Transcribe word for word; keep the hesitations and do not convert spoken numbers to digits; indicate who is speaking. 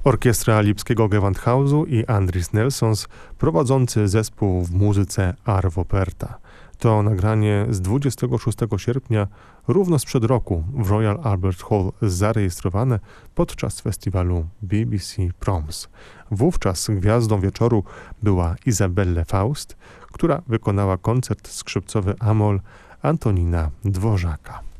Speaker 1: Orkiestra Lipskiego Gewandhausu i Andris Nelsons, prowadzący zespół w muzyce Arvo Pärta. To nagranie z dwudziestego szóstego sierpnia, równo sprzed roku, w Royal Albert Hall zarejestrowane podczas festiwalu B B C Proms. Wówczas gwiazdą wieczoru była Isabelle Faust, która wykonała koncert skrzypcowy Amol Antonina Dworzaka.